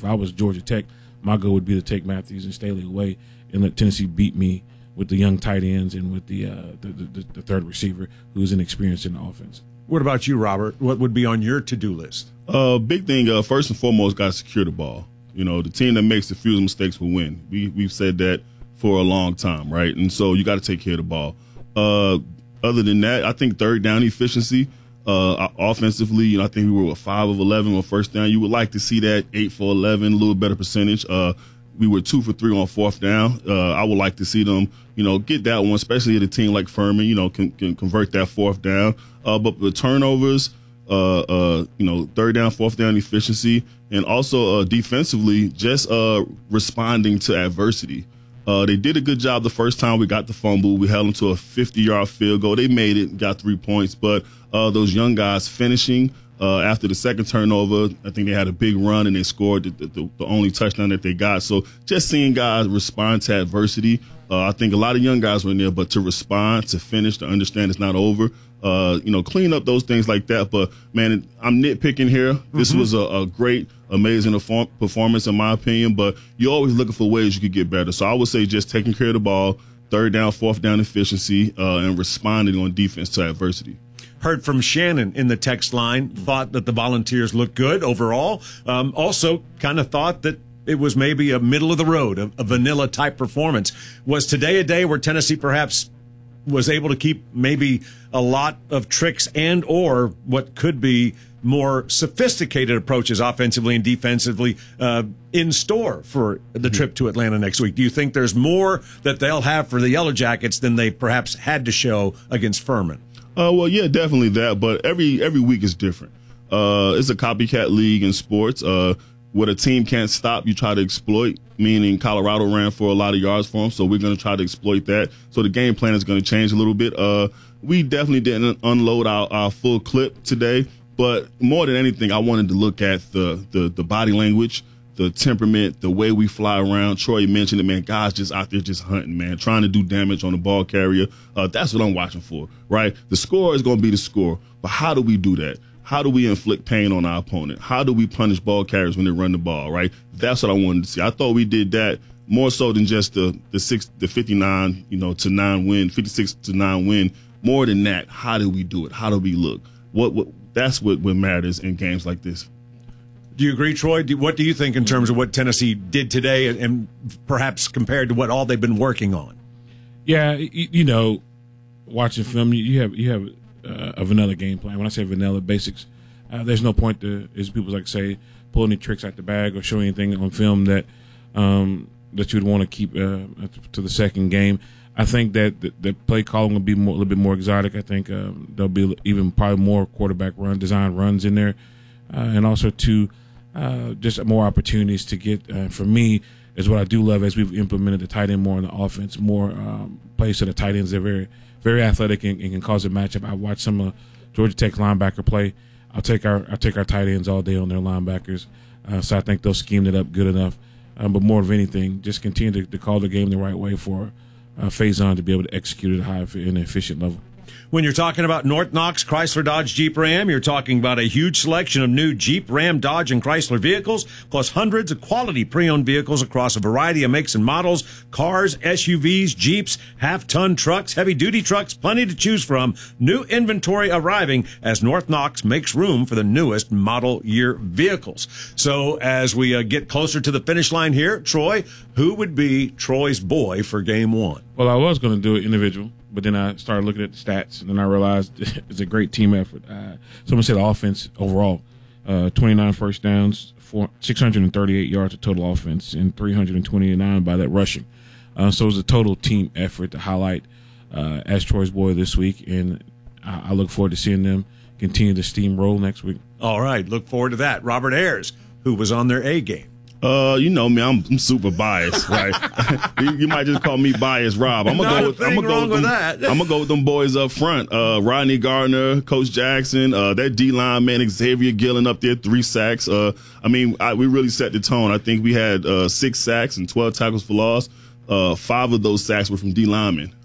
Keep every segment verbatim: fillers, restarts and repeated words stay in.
if I was Georgia Tech, my goal would be to take Matthews and Staley away and let Tennessee beat me with the young tight ends and with the, uh, the, the the third receiver who's inexperienced in the offense. What about you, Robert? What would be on your to-do list? Uh, big thing, uh, first and foremost, got to secure the ball. You know, the team that makes the fewest mistakes will win. We, we've said that for a long time, right? And so you got to take care of the ball. Uh, other than that, I think third down efficiency, uh, offensively, you know, I think we were at five of eleven on first down. You would like to see that eight for eleven, a little better percentage. Uh, we were two for three on fourth down. Uh, I would like to see them, you know, get that one, especially at a team like Furman, you know, can, can convert that fourth down. Uh, but the turnovers, uh, uh, you know, third down, fourth down efficiency, and also uh, defensively, just uh, responding to adversity. Uh, they did a good job the first time we got the fumble. We held them to a fifty-yard field goal. They made it, got three points. But uh, those young guys finishing uh, after the second turnover, I think they had a big run and they scored the, the, the only touchdown that they got. So just seeing guys respond to adversity, uh, I think a lot of young guys were in there, but to respond, to finish, to understand it's not over, uh, you know, clean up those things like that. But, man, I'm nitpicking here. This mm-hmm. was a, a great, amazing performance in my opinion, but you're always looking for ways you could get better. So I would say just taking care of the ball, third down, fourth down efficiency, uh, and responding on defense to adversity. Heard from Shannon in the text line, thought that the Volunteers looked good overall. Um, also kind of thought that it was maybe a middle of the road, a, a vanilla type performance. Was today a day where Tennessee perhaps was able to keep maybe a lot of tricks and or what could be more sophisticated approaches offensively and defensively uh, in store for the trip to Atlanta next week? Do you think there's more that they'll have for the Yellow Jackets than they perhaps had to show against Furman? Uh, well, yeah, definitely that. But every every week is different. Uh, it's a copycat league in sports. Uh, what a team can't stop, you try to exploit, meaning Colorado ran for a lot of yards for them, so we're going to try to exploit that. So the game plan is going to change a little bit. Uh, we definitely didn't unload our, our full clip today. But more than anything, I wanted to look at the, the, the body language, the temperament, the way we fly around. Troy mentioned it, man. Guys just out there just hunting, man, trying to do damage on the ball carrier. Uh, that's what I'm watching for, right? The score is going to be the score. But how do we do that? How do we inflict pain on our opponent? How do we punish ball carriers when they run the ball, right? That's what I wanted to see. I thought we did that more so than just the the six, the fifty-nine, you know, to nine win, fifty-six to nine win. More than that, how do we do it? How do we look? What what? That's what, what matters in games like this. Do you agree, Troy? Do, what do you think in terms of what Tennessee did today and, and perhaps compared to what all they've been working on? Yeah, you, you know, watching film, you have you have uh, a vanilla game plan. When I say vanilla, basics, uh, there's no point to, as people like to say, pull any tricks out the bag or show anything on film that um, that you would want to keep uh, to the second game. I think that the, the play calling will be more, a little bit more exotic. I think um, there'll be even probably more quarterback run design runs in there, uh, and also to uh, just more opportunities to get. Uh, for me, is what I do love as we've implemented the tight end more in the offense, more um, plays to the tight ends. They're very, very athletic and, and can cause a matchup. I watched some of Georgia Tech's linebacker play. I'll take our I'll take our tight ends all day on their linebackers. Uh, so I think they'll scheme it up good enough. Um, but more of anything, just continue to, to call the game the right way for uh, Faison to be able to execute at a high and efficient level. When you're talking about North Knox Chrysler Dodge Jeep Ram, you're talking about a huge selection of new Jeep, Ram, Dodge, and Chrysler vehicles, plus hundreds of quality pre-owned vehicles across a variety of makes and models, cars, S U Vs, Jeeps, half-ton trucks, heavy-duty trucks, plenty to choose from. New inventory arriving as North Knox makes room for the newest model year vehicles. So as we uh, get closer to the finish line here, Troy, who would be Troy's boy for game one? Well, I was going to do it individual, but then I started looking at the stats, and then I realized it's a great team effort. Uh, someone said offense overall, uh, twenty-nine first downs, four, six hundred thirty-eight yards of total offense, and three hundred twenty-nine by that rushing. Uh, so it was a total team effort to highlight uh, as Troy's boy this week, and I, I look forward to seeing them continue to steamroll next week. All right, look forward to that. Robert Ayers, who was on their A game. Uh, you know me, I'm, I'm super biased, right? you, you might just call me biased, Rob. I'm gonna go with I'm gonna go with, them, with that. I'm gonna go with them boys up front. Uh, Rodney Gardner, Coach Jackson, uh, that D line man, Xavier Gillen up there, three sacks. Uh, I mean, I, we really set the tone. I think we had uh, six sacks and twelve tackles for loss. Uh, five of those sacks were from D linemen.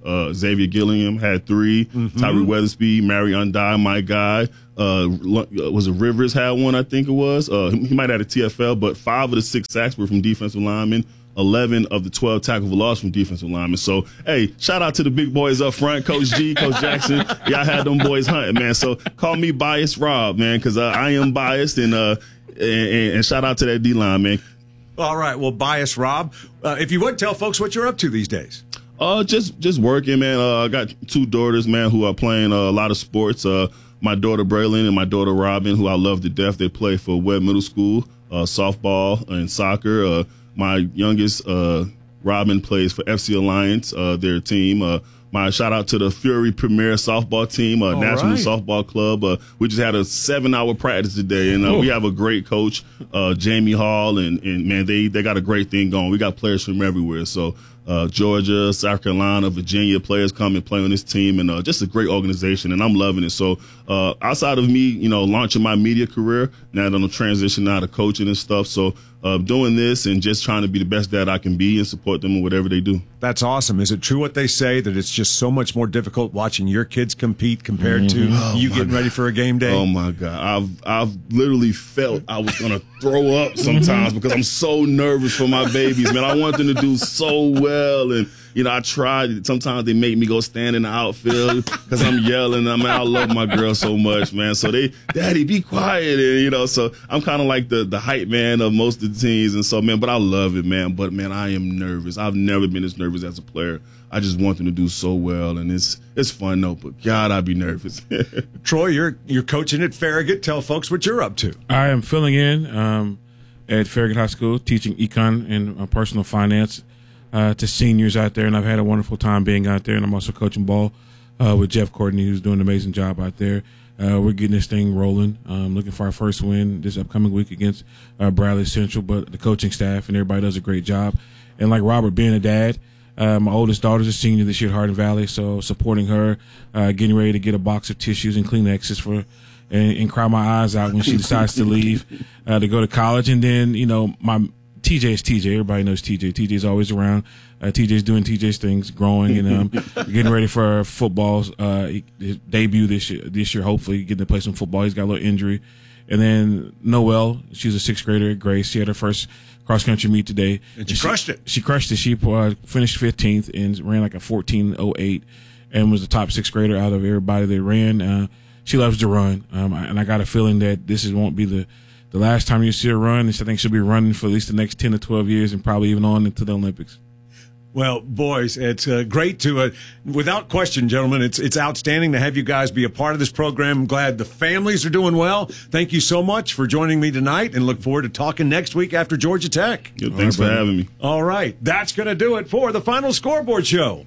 Uh, Xavier Gilliam had three. Mm-hmm. Tyree Weathersby, Marion Dye, my guy. Uh, was it Rivers had one, I think it was. Uh, he might have had a T F L, but five of the six sacks were from defensive linemen. eleven of the twelve tackles for loss from defensive linemen. So, hey, shout out to the big boys up front, Coach G, Coach Jackson. Y'all had them boys hunting, man. So call me Biased Rob, man, because uh, I am biased. And, uh, and, and shout out to that D-line, man. All right. Well, Biased Rob, uh, if you would tell folks what you're up to these days. Uh, just just working, man. Uh, I got two daughters, man, who are playing uh, a lot of sports. Uh, my daughter Braylon and my daughter Robin, who I love to death. They play for Webb Middle School, uh, softball and soccer. Uh, my youngest, uh, Robin, plays for F C Alliance, uh, their team. Uh, my shout out to the Fury Premier softball team, uh, National right. Softball Club. Uh, we just had a seven hour practice today, and uh, we have a great coach, uh, Jamie Hall, and, and man, they, they got a great thing going. We got players from everywhere. So, Uh, Georgia, South Carolina, Virginia players come and play on this team, and uh, just a great organization, and I'm loving it. So uh, outside of me, you know, launching my media career, now that I'm transitioning out of coaching and stuff, so uh, doing this and just trying to be the best dad I can be and support them in whatever they do. That's awesome. Is it true what they say, that it's just so much more difficult watching your kids compete compared mm-hmm. to oh you getting God. ready for a game day? Oh, my God. I've, I've literally felt I was going to throw up sometimes because I'm so nervous for my babies, man. I want them to do so well. And, you know, I tried. Sometimes they make me go stand in the outfield because I'm yelling. I mean, I love my girl so much, man. So they, Daddy, be quiet. And, you know, so I'm kind of like the, the hype man of most of the teams. And so, man, but I love it, man. But, man, I am nervous. I've never been as nervous as a player. I just want them to do so well. And it's it's fun, though. But, God, I'd be nervous. Troy, you're, you're coaching at Farragut. Tell folks what you're up to. I am filling in um, at Farragut High School, teaching econ and uh, personal finance. Uh, to seniors out there, and I've had a wonderful time being out there. And I'm also coaching ball uh, with Jeff Courtney, who's doing an amazing job out there. Uh, we're getting this thing rolling. Um, looking for our first win this upcoming week against uh, Bradley Central, but the coaching staff and everybody does a great job. And like Robert, being a dad, uh, my oldest daughter's a senior this year at Hardin Valley, so supporting her, uh, getting ready to get a box of tissues and Kleenexes for and, and cry my eyes out when she decides to leave uh, to go to college. And then, you know, my T J is T J. Everybody knows T J. T J's always around. Uh, T J's doing T J's things, growing, and um, getting ready for football's uh, his debut this year. This year, hopefully, getting to play some football. He's got a little injury. And then Noelle, she's a sixth grader at Grace. She had her first cross country meet today. And she, and she crushed it. She crushed it. She uh, finished fifteenth and ran like a fourteen oh eight and was the top sixth grader out of everybody that ran. Uh, she loves to run, um, and I got a feeling that this is, won't be the The last time you see her run. I think she'll be running for at least the next ten to twelve years and probably even on into the Olympics. Well, boys, it's uh, great to, uh, without question, gentlemen, it's it's outstanding to have you guys be a part of this program. I'm glad the families are doing well. Thank you so much for joining me tonight, and look forward to talking next week after Georgia Tech. Yeah, thanks right, for having me. All right. That's going to do it for the Final Scoreboard Show.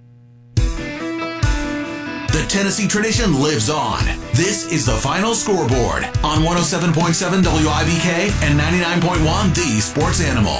The Tennessee tradition lives on. This is the Final Scoreboard on one oh seven point seven W I B K and ninety-nine point one The Sports Animal.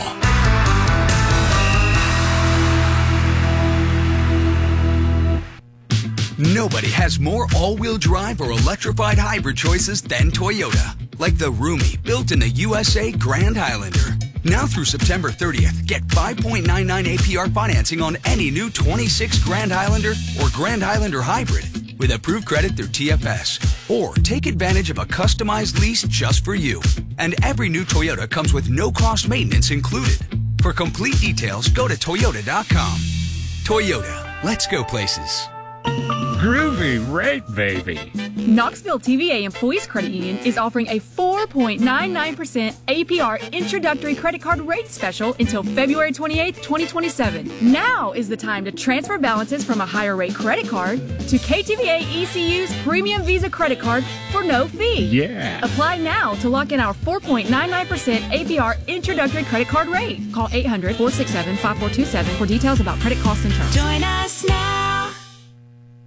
Nobody has more all-wheel drive or electrified hybrid choices than Toyota. Like the roomy, built-in-the U S A Grand Highlander. Now through September thirtieth, get five point nine nine A P R financing on any new twenty-six Grand Highlander or Grand Highlander Hybrid with approved credit through T F S. Or take advantage of a customized lease just for you. And every new Toyota comes with no-cost maintenance included. For complete details, go to Toyota dot com. Toyota, let's go places. Groovy rate, baby. Knoxville T V A Employees Credit Union is offering a four point nine nine percent A P R introductory credit card rate special until February twenty-eighth, twenty twenty-seven. Now is the time to transfer balances from a higher rate credit card to K T V A E C U's Premium Visa credit card for no fee. Yeah. Apply now to lock in our four point nine nine percent A P R introductory credit card rate. Call eight hundred, four six seven, five four two seven for details about credit costs and terms. Join us now.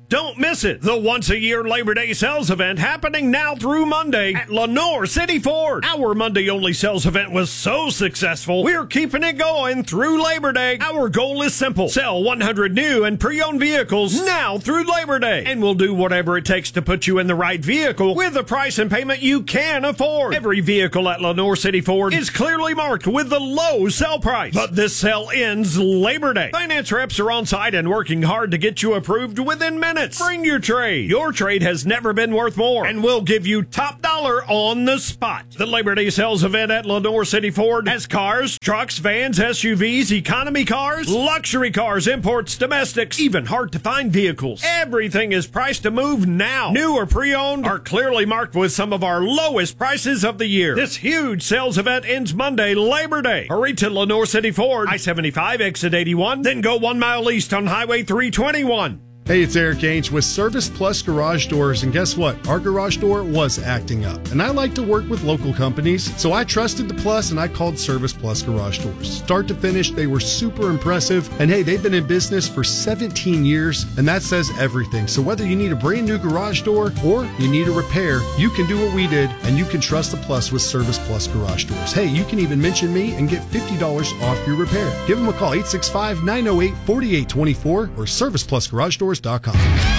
Don't miss it. The once-a-year Labor Day sales event happening now through Monday at Lenore City Ford. Our Monday-only sales event was so successful, we're keeping it going through Labor Day. Our goal is simple. Sell one hundred new and pre-owned vehicles now through Labor Day. And we'll do whatever it takes to put you in the right vehicle with a price and payment you can afford. Every vehicle at Lenore City Ford is clearly marked with the low sell price. But this sale ends Labor Day. Finance reps are on site and working hard to get you approved within minutes. Bring your trade. Your trade has never been worth more, and we'll give you top dollar on the spot. The Labor Day sales event at Lenore City Ford has cars, trucks, vans, S U Vs, economy cars, luxury cars, imports, domestics, even hard-to-find vehicles. Everything is priced to move now. New or pre-owned are clearly marked with some of our lowest prices of the year. This huge sales event ends Monday, Labor Day. Hurry to Lenore City Ford, I seventy-five, exit eighty-one, then go one mile east on Highway three twenty-one. Hey, it's Eric Ainge with Service Plus Garage Doors, and guess what? Our garage door was acting up, and I like to work with local companies, so I trusted the Plus and I called Service Plus Garage Doors. Start to finish, they were super impressive, and hey, they've been in business for seventeen years, and that says everything. So whether you need a brand new garage door or you need a repair, you can do what we did, and you can trust the Plus with Service Plus Garage Doors. Hey, you can even mention me and get fifty dollars off your repair. Give them a call, eight six five, nine oh eight, four eight two four or service plus garage doors dot com.